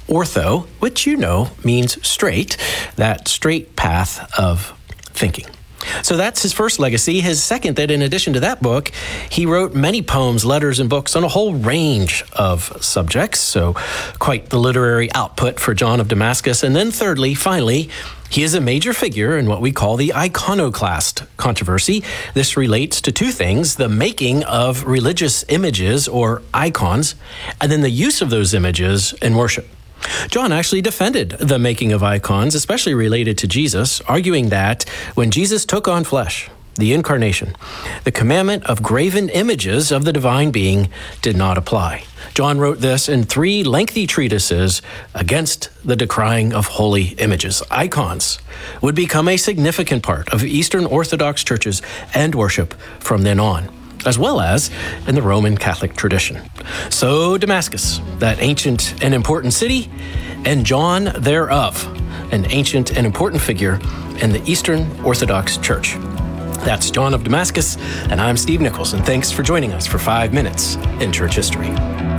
Ortho, which means straight, that straight path of thinking. So that's his first legacy. His second, that in addition to that book, he wrote many poems, letters, and books on a whole range of subjects. So quite the literary output for John of Damascus. And then thirdly, finally, he is a major figure in what we call the iconoclast controversy. This relates to two things: the making of religious images or icons, and then the use of those images in worship. John actually defended the making of icons, especially related to Jesus, arguing that when Jesus took on flesh, the incarnation, the commandment of graven images of the divine being did not apply. John wrote this in 3 lengthy treatises against the decrying of holy images. Icons would become a significant part of Eastern Orthodox churches and worship from then on, as well as in the Roman Catholic tradition. So Damascus, that ancient and important city, and John thereof, an ancient and important figure in the Eastern Orthodox Church. That's John of Damascus, and I'm Steve Nichols, and thanks for joining us for 5 Minutes in Church History.